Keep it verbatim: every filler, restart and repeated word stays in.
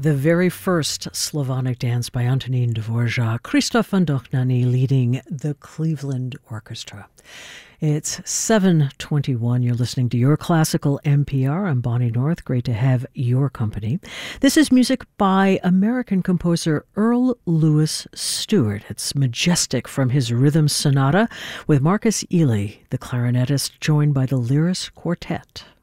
the very first Slavonic dance by Antonín Dvorak, Christoph von Dohnanyi leading the Cleveland Orchestra. It's seven twenty-one. You're listening to Your Classical N P R. I'm Bonnie North. Great to have your company. This is music by American composer Earl Louis Stewart. It's majestic from his Rhythm Sonata with Marcus Ealey, the clarinetist, joined by the Lyris Quartet.